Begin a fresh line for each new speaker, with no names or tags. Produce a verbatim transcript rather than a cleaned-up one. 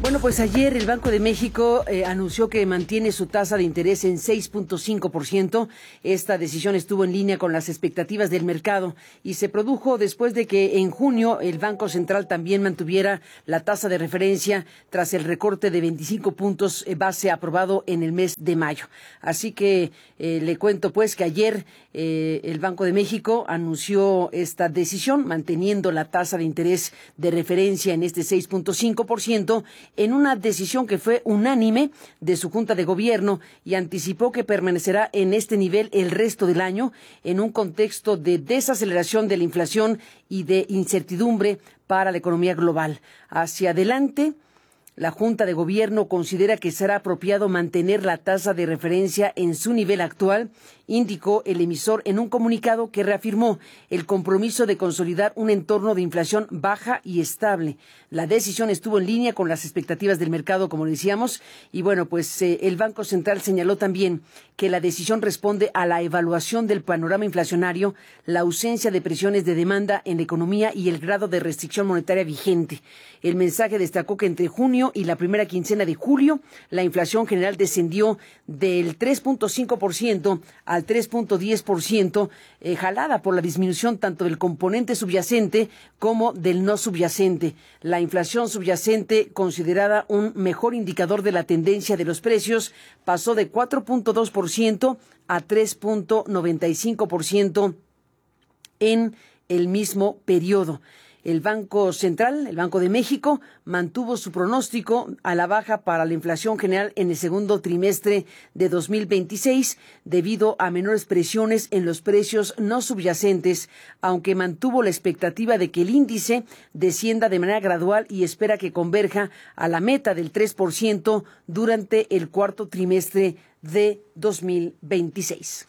Bueno, pues ayer el Banco de México eh, anunció que mantiene su tasa de interés en seis punto cinco por ciento. Esta decisión estuvo en línea con las expectativas del mercado y se produjo después de que en junio el Banco Central también mantuviera la tasa de referencia tras el recorte de veinticinco puntos base aprobado en el mes de mayo. Así que eh, le cuento pues que ayer eh, el Banco de México anunció esta decisión manteniendo la tasa de interés de referencia en este seis punto cinco por ciento en una decisión que fue unánime de su Junta de Gobierno y anticipó que permanecerá en este nivel el resto del año en un contexto de desaceleración de la inflación y de incertidumbre para la economía global. Hacia adelante, la Junta de Gobierno considera que será apropiado mantener la tasa de referencia en su nivel actual, indicó el emisor en un comunicado que reafirmó el compromiso de consolidar un entorno de inflación baja y estable. La decisión estuvo en línea con las expectativas del mercado, como decíamos, y bueno, pues eh, el Banco Central señaló también que la decisión responde a la evaluación del panorama inflacionario, la ausencia de presiones de demanda en la economía y el grado de restricción monetaria vigente. El mensaje destacó que entre junio y la primera quincena de julio, la inflación general descendió del tres punto cinco por ciento al tres punto diez por ciento, eh, jalada por la disminución tanto del componente subyacente como del no subyacente. La inflación subyacente, considerada un mejor indicador de la tendencia de los precios, pasó de cuatro punto dos por ciento a tres punto noventa y cinco por ciento en el mismo periodo. El Banco Central, el Banco de México, mantuvo su pronóstico a la baja para la inflación general en el segundo trimestre de dos mil veintiséis debido a menores presiones en los precios no subyacentes, aunque mantuvo la expectativa de que el índice descienda de manera gradual y espera que converja a la meta del tres por ciento durante el cuarto trimestre de dos mil veintiséis.